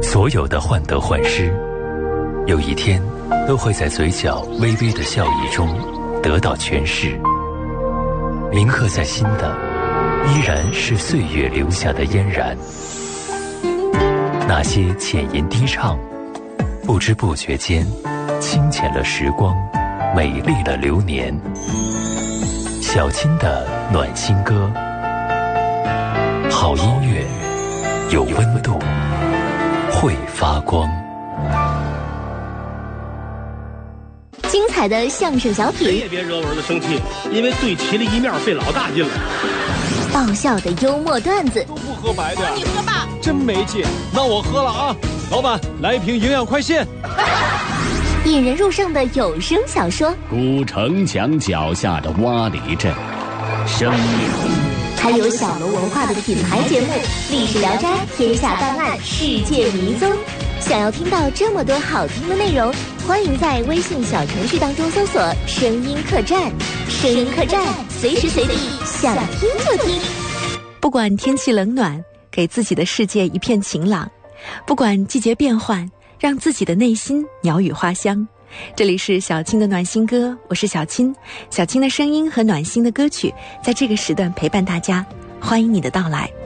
所有的患得患失，有一天都会在嘴角微微的笑意中得到诠释。铭刻在心的，依然是岁月留下的嫣然。那些浅吟低唱，不知不觉间清浅了时光，美丽了流年。小青的暖心歌，好音乐有温度，会发光。 精彩的相声小品， 谁也别惹我儿子生气，因为对齐了一面费老大劲了。 爆笑的幽默段子， 都不喝白的呀？ 你喝吧， 真没劲。那我喝了啊！老板，来一瓶营养快线。 引人入胜的有声小说， 古城墙脚下的洼里镇，生命。 还有小楼文化的品牌节目《历史聊斋》《天下档案》《世界迷踪》。想要听到这么多好听的内容，欢迎在微信小程序当中搜索“声音客栈”。声音客栈，随时随地想听就听。不管天气冷暖，给自己的世界一片晴朗；不管季节变换，让自己的内心鸟语花香。这里是小青的暖心歌，我是小青。小青的声音和暖心的歌曲，在这个时段陪伴大家，欢迎你的到来。